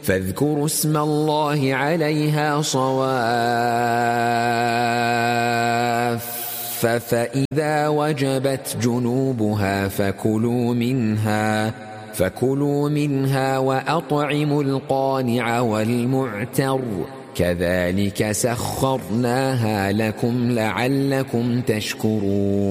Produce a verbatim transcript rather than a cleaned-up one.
فاذكروا اسم الله عليها صواف فإذا وجبت جنوبها فكلوا منها فكلوا منها وأطعموا القانع والمعتر كذلك سخرناها لكم لعلكم تشكرون